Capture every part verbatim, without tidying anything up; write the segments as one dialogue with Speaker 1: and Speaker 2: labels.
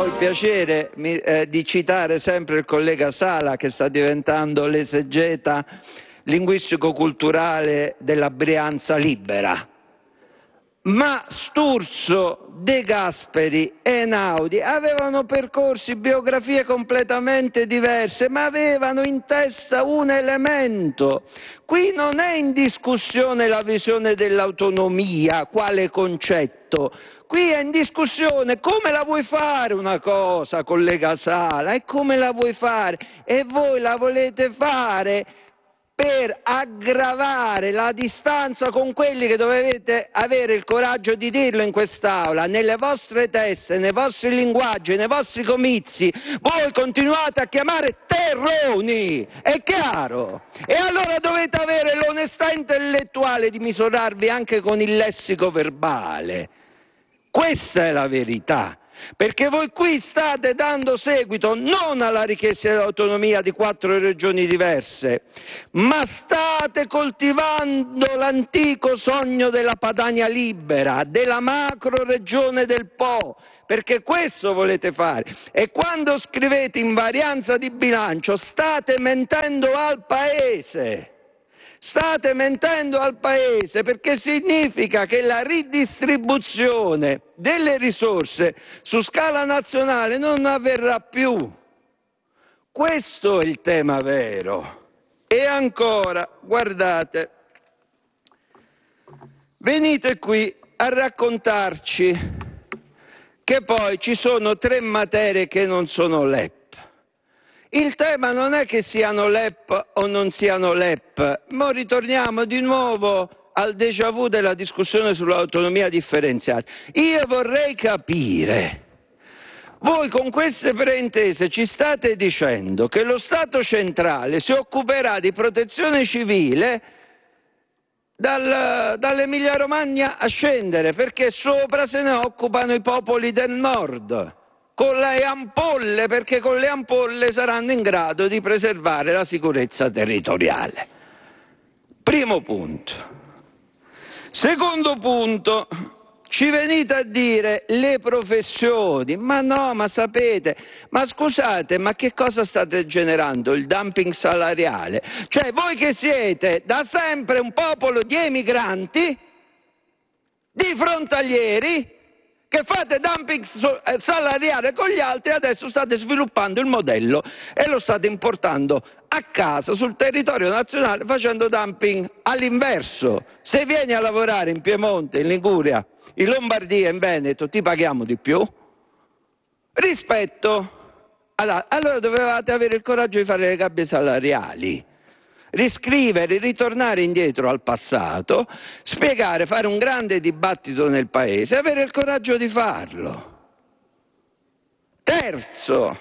Speaker 1: ho il piacere mi, eh, di citare sempre il collega Sala, che sta diventando l'esegeta linguistico-culturale della Brianza libera. Ma Sturzo, De Gasperi e Einaudi avevano percorsi, biografie completamente diverse, ma avevano in testa un elemento. Qui non è in discussione la visione dell'autonomia, quale concetto. Qui è in discussione come la vuoi fare una cosa, collega Sala, e come la vuoi fare. E voi la volete fare per aggravare la distanza con quelli che dovete avere il coraggio di dirlo in quest'Aula, nelle vostre teste, nei vostri linguaggi, nei vostri comizi. Voi continuate a chiamare terroni, è chiaro? E allora dovete avere l'onestà intellettuale di misurarvi anche con il lessico verbale. Questa è la verità. Perché voi qui state dando seguito non alla richiesta di autonomia di quattro regioni diverse, ma state coltivando l'antico sogno della Padania libera, della macro regione del Po, perché questo volete fare. E quando scrivete invarianza di bilancio state mentendo al Paese. State mentendo al Paese, perché significa che la ridistribuzione delle risorse su scala nazionale non avverrà più. Questo è il tema vero. E ancora, guardate, venite qui a raccontarci che poi ci sono tre materie che non sono L E P. Il tema non è che siano L E P o non siano L E P, ma ritorniamo di nuovo al déjà vu della discussione sull'autonomia differenziata. Io vorrei capire, voi con queste preintese ci state dicendo che lo Stato centrale si occuperà di protezione civile dal, dall'Emilia Romagna a scendere, perché sopra se ne occupano i popoli del nord. Con le ampolle, perché con le ampolle saranno in grado di preservare la sicurezza territoriale. Primo punto. Secondo punto, ci venite a dire le professioni, ma no, ma sapete, ma scusate, ma che cosa state generando? Il dumping salariale? Cioè voi che siete da sempre un popolo di emigranti, di frontalieri, che fate dumping salariale con gli altri, adesso state sviluppando il modello e lo state importando a casa sul territorio nazionale facendo dumping all'inverso. Se vieni a lavorare in Piemonte, in Liguria, in Lombardia, in Veneto, ti paghiamo di più rispetto ad... Allora dovevate avere il coraggio di fare le gabbie salariali. Riscrivere, ritornare indietro al passato, spiegare, fare un grande dibattito nel Paese e avere il coraggio di farlo. Terzo,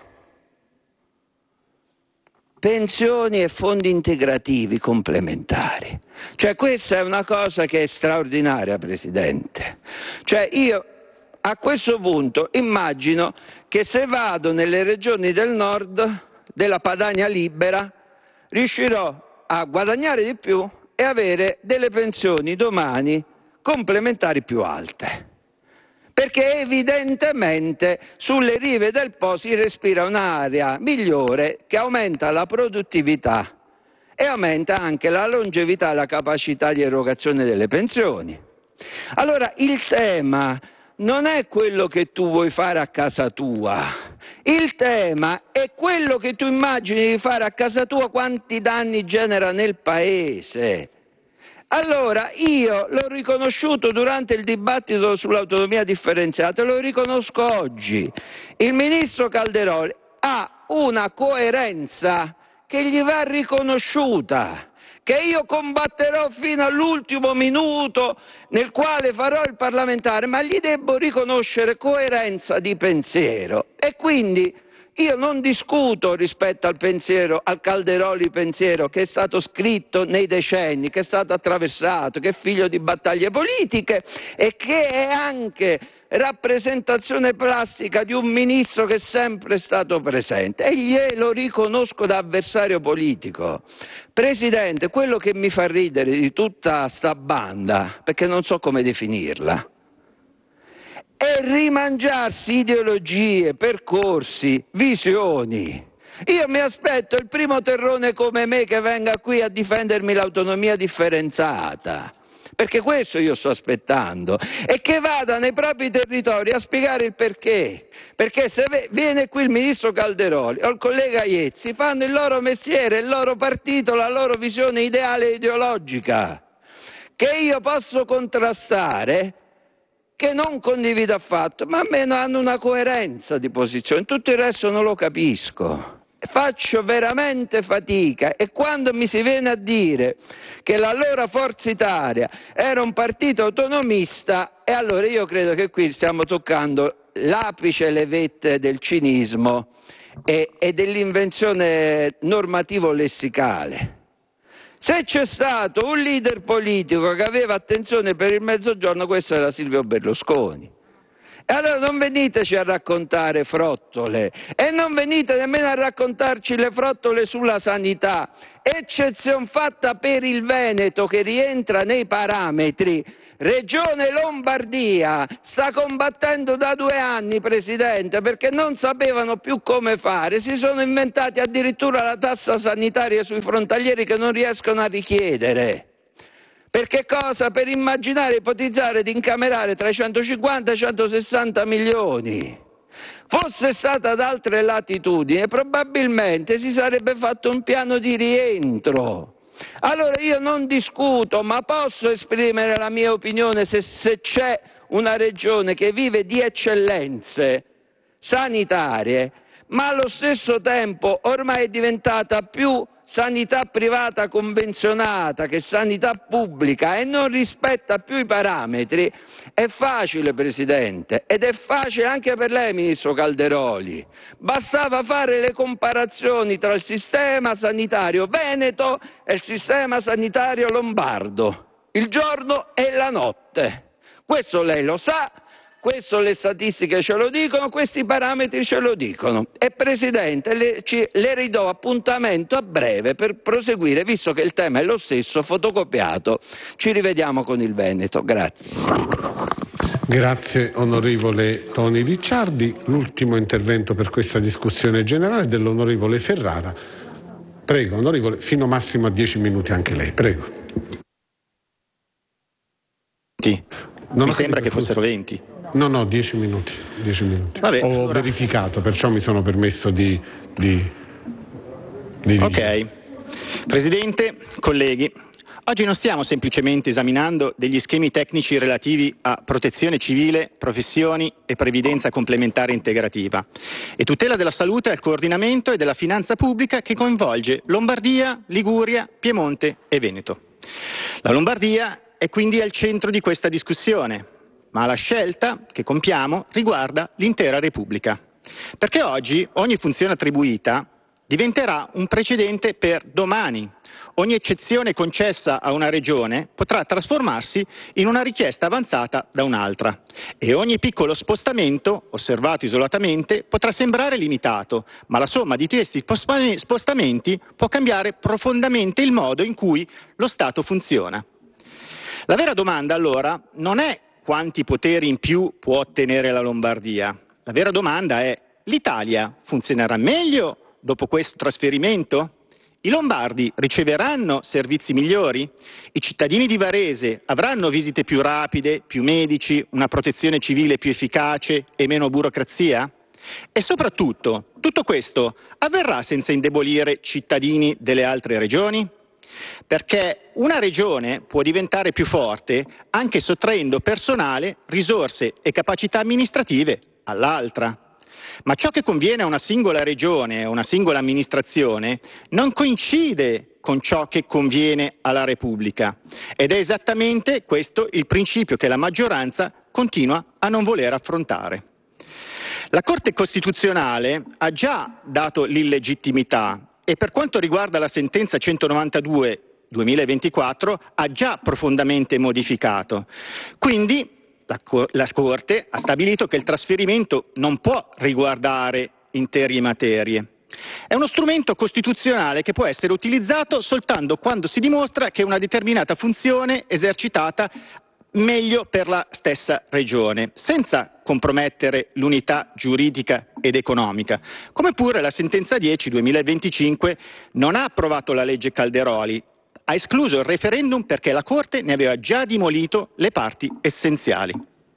Speaker 1: pensioni e fondi integrativi complementari. Cioè questa è una cosa che è straordinaria, Presidente. Cioè io a questo punto immagino che se vado nelle regioni del nord, della Padania libera, riuscirò a guadagnare di più e avere delle pensioni domani complementari più alte. Perché evidentemente sulle rive del Po si respira un'area migliore che aumenta la produttività e aumenta anche la longevità e la capacità di erogazione delle pensioni. Allora il tema non è quello che tu vuoi fare a casa tua, il tema è quello che tu immagini di fare a casa tua, quanti danni genera nel Paese. Allora io l'ho riconosciuto durante il dibattito sull'autonomia differenziata, lo riconosco oggi. Il ministro Calderoli ha una coerenza che gli va riconosciuta, che io combatterò fino all'ultimo minuto nel quale farò il parlamentare, ma gli devo riconoscere coerenza di pensiero. E quindi io non discuto rispetto al pensiero, al Calderoli pensiero che è stato scritto nei decenni, che è stato attraversato, che è figlio di battaglie politiche e che è anche rappresentazione plastica di un ministro che è sempre stato presente e glielo riconosco da avversario politico. Presidente, quello che mi fa ridere di tutta sta banda, perché non so come definirla, e rimangiarsi ideologie, percorsi, visioni. Io mi aspetto il primo terrone come me che venga qui a difendermi l'autonomia differenziata, perché questo io sto aspettando, e che vada nei propri territori a spiegare il perché. Perché se viene qui il ministro Calderoli o il collega Iezzi, fanno il loro mestiere, il loro partito, la loro visione ideale e ideologica, che io posso contrastare, che non condivido affatto, ma almeno hanno una coerenza di posizione. Tutto il resto non lo capisco. Faccio veramente fatica, e quando mi si viene a dire che l'allora Forza Italia era un partito autonomista, e allora io credo che qui stiamo toccando l'apice e le vette del cinismo e, e dell'invenzione normativo-lessicale. Se c'è stato un leader politico che aveva attenzione per il Mezzogiorno, questo era Silvio Berlusconi. E allora non veniteci a raccontare frottole, e non venite nemmeno a raccontarci le frottole sulla sanità. Eccezione fatta per il Veneto, che rientra nei parametri. Regione Lombardia sta combattendo da due anni, Presidente, perché non sapevano più come fare. Si sono inventati addirittura la tassa sanitaria sui frontalieri che non riescono a richiedere. Per che cosa? Per immaginare, ipotizzare di incamerare tra i centocinquanta e i centosessanta milioni. Fosse stata ad altre latitudini, probabilmente si sarebbe fatto un piano di rientro. Allora io non discuto, ma posso esprimere la mia opinione se, se c'è una regione che vive di eccellenze sanitarie, ma allo stesso tempo ormai è diventata più sanità privata convenzionata che sanità pubblica e non rispetta più i parametri. È facile, Presidente, ed è facile anche per lei, Ministro Calderoli. Bastava fare le comparazioni tra il sistema sanitario veneto e il sistema sanitario lombardo, il giorno e la notte. Questo lei lo sa. Questo le statistiche ce lo dicono, questi parametri ce lo dicono. E Presidente, le, ci, le ridò appuntamento a breve per proseguire, visto che il tema è lo stesso, fotocopiato. Ci rivediamo con il Veneto. Grazie.
Speaker 2: Grazie onorevole Toni Ricciardi. L'ultimo intervento per questa discussione generale è dell'onorevole Ferrara. Prego, onorevole, fino massimo a dieci minuti anche lei. Prego.
Speaker 3: Sì. Non Mi sembra che fossero venti.
Speaker 2: No, no, dieci minuti. dieci minuti.
Speaker 3: Vabbè,
Speaker 2: Ho
Speaker 3: allora...
Speaker 2: verificato, perciò mi sono permesso di... di, di
Speaker 3: ok. Presidente, colleghi, oggi non stiamo semplicemente esaminando degli schemi tecnici relativi a protezione civile, professioni e previdenza complementare integrativa e tutela della salute al coordinamento e della finanza pubblica che coinvolge Lombardia, Liguria, Piemonte e Veneto. La Lombardia è quindi al centro di questa discussione, ma la scelta che compiamo riguarda l'intera Repubblica. Perché oggi ogni funzione attribuita diventerà un precedente per domani. Ogni eccezione concessa a una regione potrà trasformarsi in una richiesta avanzata da un'altra e ogni piccolo spostamento, osservato isolatamente, potrà sembrare limitato, ma la somma di questi spostamenti può cambiare profondamente il modo in cui lo Stato funziona. La vera domanda allora non è quanti poteri in più può ottenere la Lombardia. La vera domanda è: l'Italia funzionerà meglio dopo questo trasferimento? I lombardi riceveranno servizi migliori? I cittadini di Varese avranno visite più rapide, più medici, una protezione civile più efficace e meno burocrazia? E soprattutto, tutto questo avverrà senza indebolire cittadini delle altre regioni? Perché una regione può diventare più forte anche sottraendo personale, risorse e capacità amministrative all'altra. Ma ciò che conviene a una singola regione o una singola amministrazione non coincide con ciò che conviene alla Repubblica. Ed è esattamente questo il principio che la maggioranza continua a non voler affrontare. La Corte Costituzionale ha già dato l'illegittimità e per quanto riguarda la sentenza centonovantadue duemilaventiquattro ha già profondamente modificato. Quindi la, la Corte ha stabilito che il trasferimento non può riguardare intere materie. È uno strumento costituzionale che può essere utilizzato soltanto quando si dimostra che una determinata funzione esercitata meglio per la stessa regione, senza compromettere l'unità giuridica ed economica, come pure la sentenza dieci duemilaventicinque non ha approvato la legge Calderoli, ha escluso il referendum perché la Corte ne aveva già demolito le parti essenziali.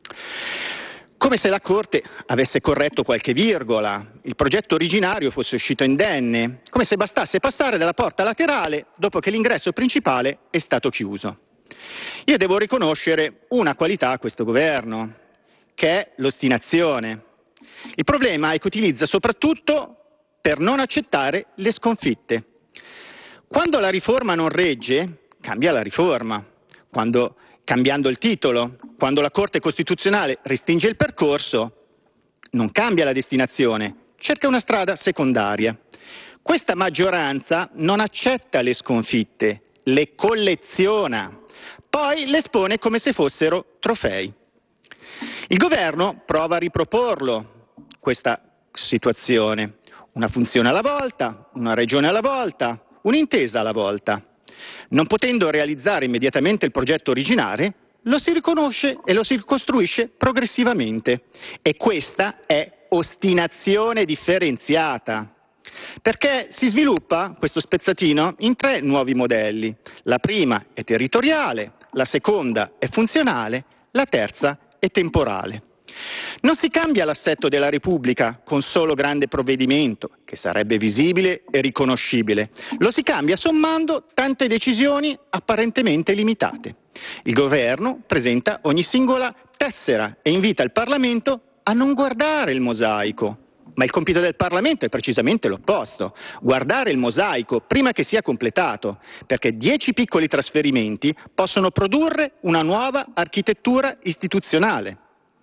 Speaker 3: Come se la Corte avesse corretto qualche virgola, il progetto originario fosse uscito indenne, come se bastasse passare dalla porta laterale dopo che l'ingresso principale è stato chiuso. Io devo riconoscere una qualità a questo governo, che è l'ostinazione. Il problema è che utilizza soprattutto per non accettare le sconfitte. Quando la riforma non regge, cambia la riforma. Quando, cambiando il titolo, quando la Corte Costituzionale restringe il percorso, non cambia la destinazione, cerca una strada secondaria. Questa maggioranza non accetta le sconfitte, le colleziona, poi le espone come se fossero trofei. Il governo prova a riproporlo, questa situazione. Una funzione alla volta, una regione alla volta, un'intesa alla volta. Non potendo realizzare immediatamente il progetto originale, lo si riconosce e lo si ricostruisce progressivamente. E questa è ostinazione differenziata. Perché si sviluppa questo spezzatino in tre nuovi modelli. La prima è territoriale, la seconda è funzionale, la terza è temporale. Non si cambia l'assetto della Repubblica con solo grande provvedimento, che sarebbe visibile e riconoscibile. Lo si cambia sommando tante decisioni apparentemente limitate. Il governo presenta ogni singola tessera e invita il Parlamento a non guardare il mosaico. Ma il compito del Parlamento è precisamente l'opposto, guardare il mosaico prima che sia completato, perché dieci piccoli trasferimenti possono produrre una nuova architettura istituzionale.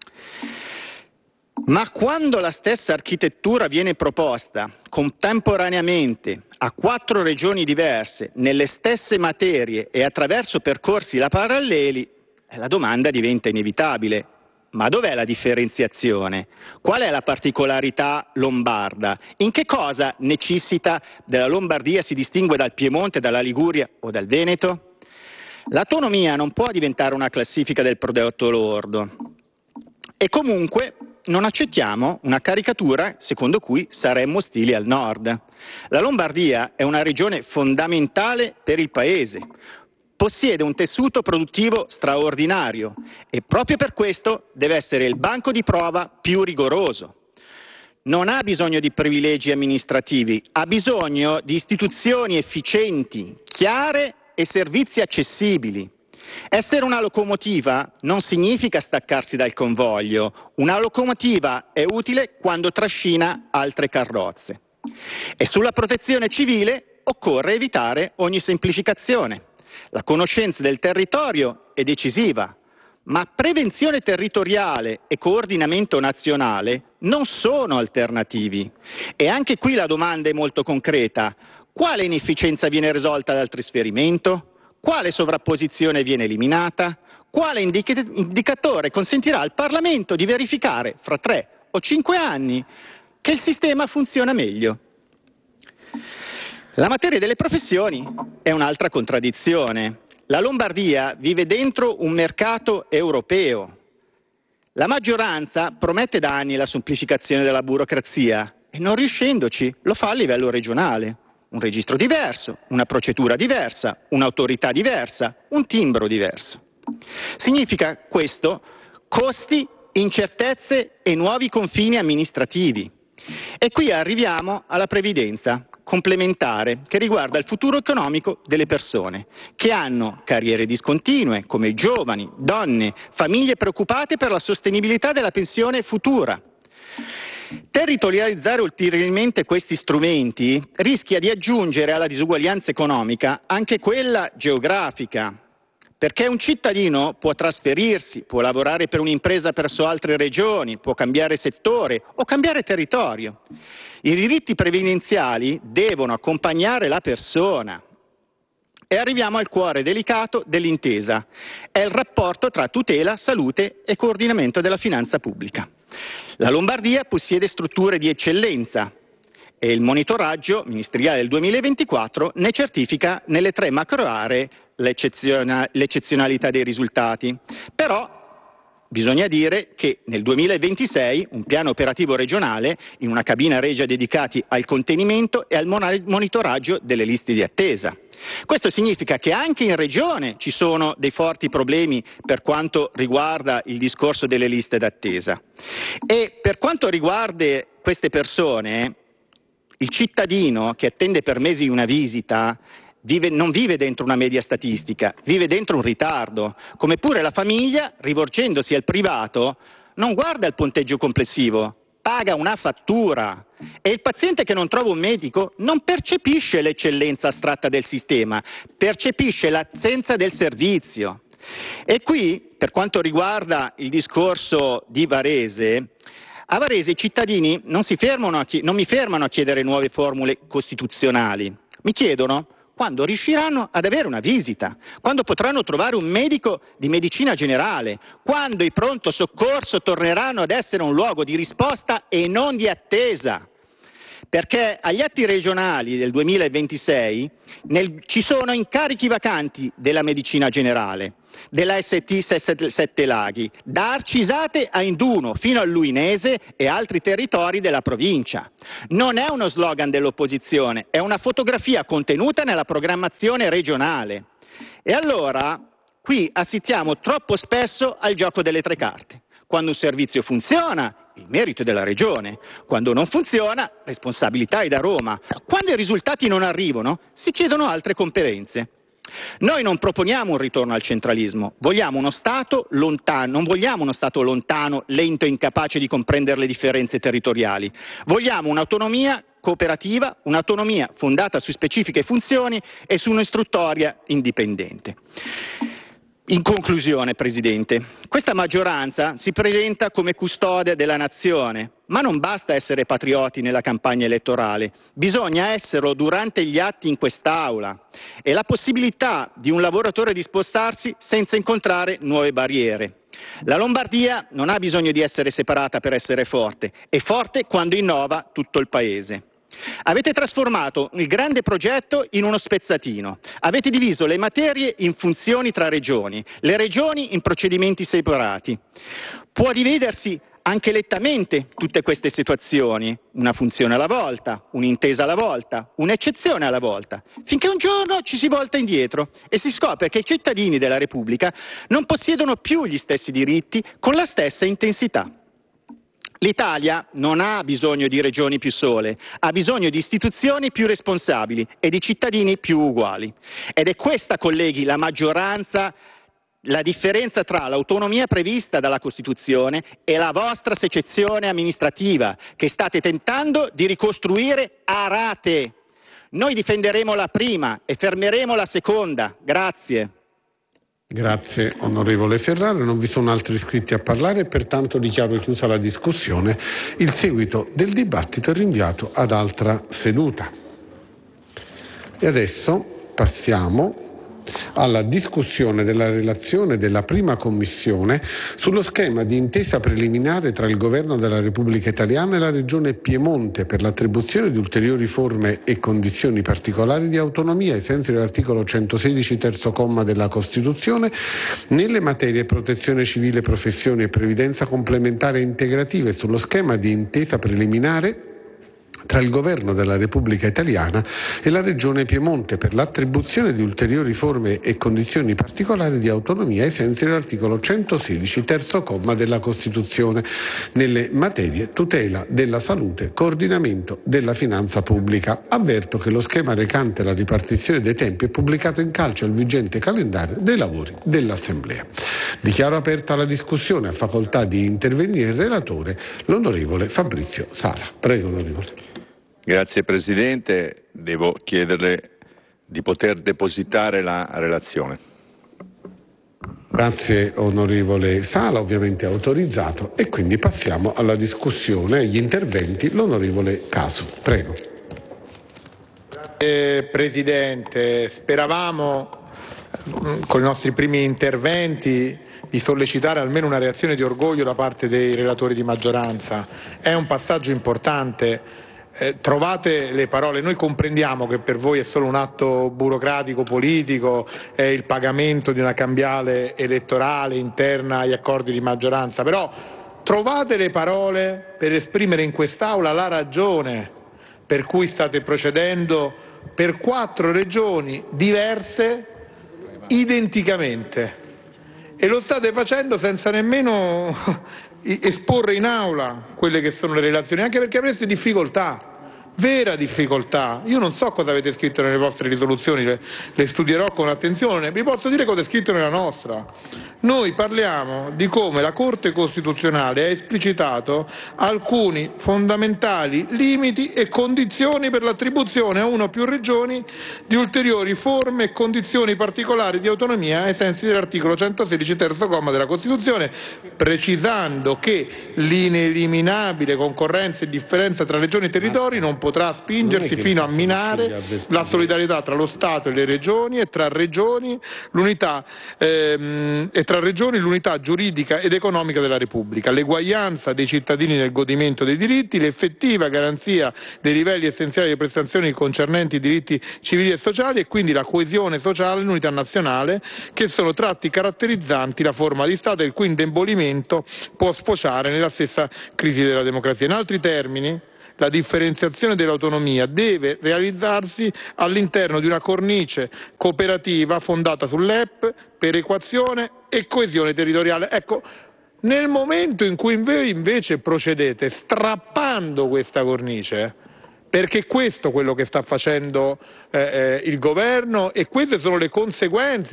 Speaker 3: Ma quando la stessa architettura viene proposta contemporaneamente a quattro regioni diverse, nelle stesse materie e attraverso percorsi paralleli, la domanda diventa inevitabile. Ma dov'è la differenziazione? Qual è la particolarità lombarda? In che cosa necessità della Lombardia si distingue dal Piemonte, dalla Liguria o dal Veneto? L'autonomia non può diventare una classifica del prodotto lordo. E comunque non accettiamo una caricatura secondo cui saremmo ostili al nord. La Lombardia è una regione fondamentale per il Paese. Possiede un tessuto produttivo straordinario e proprio per questo deve essere il banco di prova più rigoroso. Non ha bisogno di privilegi amministrativi, ha bisogno di istituzioni efficienti, chiare e servizi accessibili. Essere una locomotiva non significa staccarsi dal convoglio. Una locomotiva è utile quando trascina altre carrozze. E sulla protezione civile occorre evitare ogni semplificazione. La conoscenza del territorio è decisiva, ma prevenzione territoriale e coordinamento nazionale non sono alternativi. E anche qui la domanda è molto concreta. Quale inefficienza viene risolta dal trasferimento? Quale sovrapposizione viene eliminata? Quale indica- indicatore consentirà al Parlamento di verificare fra tre o cinque anni che il sistema funziona meglio? La materia delle professioni è un'altra contraddizione. La Lombardia vive dentro un mercato europeo. La maggioranza promette da anni la semplificazione della burocrazia e non riuscendoci lo fa a livello regionale. Un registro diverso, una procedura diversa, un'autorità diversa, un timbro diverso. Significa questo costi, incertezze e nuovi confini amministrativi. E qui arriviamo alla previdenza complementare che riguarda il futuro economico delle persone che hanno carriere discontinue come giovani, donne, famiglie preoccupate per la sostenibilità della pensione futura. Territorializzare ulteriormente questi strumenti rischia di aggiungere alla disuguaglianza economica anche quella geografica, perché un cittadino può trasferirsi, può lavorare per un'impresa presso altre regioni, può cambiare settore o cambiare territorio. I diritti previdenziali devono accompagnare la persona. E arriviamo al cuore delicato dell'intesa. È il rapporto tra tutela, salute e coordinamento della finanza pubblica. La Lombardia possiede strutture di eccellenza e il monitoraggio ministeriale del duemilaventiquattro ne certifica nelle tre macroaree l'ecceziona- l'eccezionalità dei risultati, però bisogna dire che nel duemilaventisei un piano operativo regionale in una cabina regia dedicati al contenimento e al monitoraggio delle liste di attesa. Questo significa che anche in regione ci sono dei forti problemi per quanto riguarda il discorso delle liste d'attesa. E per quanto riguarda queste persone, il cittadino che attende per mesi una visita Vive, non vive dentro una media statistica, vive dentro un ritardo, come pure la famiglia, rivolgendosi al privato, non guarda il punteggio complessivo, paga una fattura e il paziente che non trova un medico non percepisce l'eccellenza astratta del sistema, percepisce l'assenza del servizio. E qui, per quanto riguarda il discorso di Varese, a Varese i cittadini non, si fermano a chi- non mi fermano a chiedere nuove formule costituzionali, mi chiedono quando riusciranno ad avere una visita, quando potranno trovare un medico di medicina generale, quando i pronto soccorso torneranno ad essere un luogo di risposta e non di attesa. Perché agli atti regionali del duemilaventisei nel, ci sono incarichi vacanti della medicina generale, della S T Sette Laghi, da Arcisate a Induno fino al Luinese e altri territori della provincia. Non è uno slogan dell'opposizione, è una fotografia contenuta nella programmazione regionale. E allora qui assistiamo troppo spesso al gioco delle tre carte. Quando un servizio funziona, il merito è della Regione. Quando non funziona, responsabilità è da Roma. Quando i risultati non arrivano, si chiedono altre competenze. Noi non proponiamo un ritorno al centralismo, vogliamo uno Stato lontano, non vogliamo uno Stato lontano, lento e incapace di comprendere le differenze territoriali. Vogliamo un'autonomia cooperativa, un'autonomia fondata su specifiche funzioni e su un'istruttoria indipendente. In conclusione, Presidente, questa maggioranza si presenta come custode della nazione, ma non basta essere patrioti nella campagna elettorale, bisogna esserlo durante gli atti in quest'Aula e la possibilità di un lavoratore di spostarsi senza incontrare nuove barriere. La Lombardia non ha bisogno di essere separata per essere forte, è forte quando innova tutto il Paese. Avete trasformato il grande progetto in uno spezzatino, avete diviso le materie in funzioni tra regioni, le regioni in procedimenti separati. Può dividersi anche lettamente tutte queste situazioni, una funzione alla volta, un'intesa alla volta, un'eccezione alla volta, finché un giorno ci si volta indietro e si scopre che i cittadini della Repubblica non possiedono più gli stessi diritti con la stessa intensità. L'Italia non ha bisogno di regioni più sole, ha bisogno di istituzioni più responsabili e di cittadini più uguali. Ed è questa, colleghi, la maggioranza, la differenza tra l'autonomia prevista dalla Costituzione e la vostra secessione amministrativa che state tentando di ricostruire a rate. Noi difenderemo la prima e fermeremo la seconda. Grazie.
Speaker 2: Grazie onorevole Ferrara, non vi sono altri iscritti a parlare, pertanto dichiaro chiusa la discussione. Il seguito del dibattito è rinviato ad altra seduta. E adesso passiamo alla discussione della relazione della prima commissione sullo schema di intesa preliminare tra il Governo della Repubblica Italiana e la Regione Piemonte per l'attribuzione di ulteriori forme e condizioni particolari di autonomia ai sensi dell'articolo centosedici terzo comma della Costituzione nelle materie protezione civile, professioni e previdenza complementare e integrativa e sullo schema di intesa preliminare tra il Governo della Repubblica Italiana e la Regione Piemonte per l'attribuzione di ulteriori forme e condizioni particolari di autonomia ai sensi dell'articolo centosedici terzo comma della Costituzione nelle materie tutela della salute, coordinamento della finanza pubblica. Avverto che lo schema recante la ripartizione dei tempi è pubblicato in calce al vigente calendario dei lavori dell'Assemblea. Dichiaro aperta la discussione, a facoltà di intervenire il relatore, l'onorevole Fabrizio Sala. Prego, onorevole.
Speaker 4: Grazie Presidente, devo chiederle di poter depositare la relazione.
Speaker 2: Grazie onorevole Sala, ovviamente autorizzato, e quindi passiamo alla discussione e agli interventi. L'onorevole Casu, prego.
Speaker 5: Grazie Presidente, speravamo con i nostri primi interventi di sollecitare almeno una reazione di orgoglio da parte dei relatori di maggioranza. È un passaggio importante eh, trovate le parole. Noi comprendiamo che per voi è solo un atto burocratico politico, è il pagamento di una cambiale elettorale interna agli accordi di maggioranza, però trovate le parole per esprimere in quest'Aula la ragione per cui state procedendo per quattro regioni diverse identicamente, e lo state facendo senza nemmeno esporre in aula quelle che sono le relazioni, anche perché avreste difficoltà, vera difficoltà. Io non so cosa avete scritto nelle vostre risoluzioni, le, le studierò con attenzione. Vi posso dire cosa è scritto nella nostra. Noi parliamo di come la Corte Costituzionale ha esplicitato alcuni fondamentali limiti e condizioni per l'attribuzione a una o più regioni di ulteriori forme e condizioni particolari di autonomia ai sensi dell'articolo centosedici terzo comma della Costituzione, precisando che l'ineliminabile concorrenza e differenza tra regioni e territori non potrà spingersi fino a minare la solidarietà tra lo Stato e le regioni e tra regioni l'unità ehm, e tra regioni l'unità giuridica ed economica della Repubblica, l'eguaglianza dei cittadini nel godimento dei diritti, l'effettiva garanzia dei livelli essenziali di prestazioni concernenti i diritti civili e sociali e quindi la coesione sociale e l'unità nazionale, che sono tratti caratterizzanti la forma di Stato, il cui indebolimento può sfociare nella stessa crisi della democrazia. In altri termini, la differenziazione dell'autonomia deve realizzarsi all'interno di una cornice cooperativa fondata sull'E P, perequazione e coesione territoriale. Ecco, nel momento in cui voi invece procedete strappando questa cornice, perché questo è quello che sta facendo eh, eh, il governo e queste sono le conseguenze